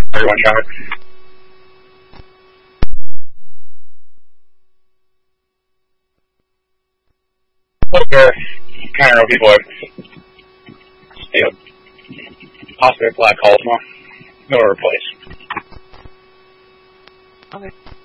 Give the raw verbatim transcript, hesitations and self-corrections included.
Everyone shot. Look, there kind of know people have, you know, possibly black holes. Well, no replace. Okay.